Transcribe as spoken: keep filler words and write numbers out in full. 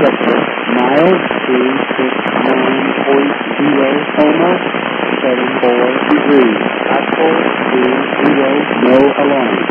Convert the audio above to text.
sector, miles two six nine point zero, almost seven four degrees, actual two zero, no alarm.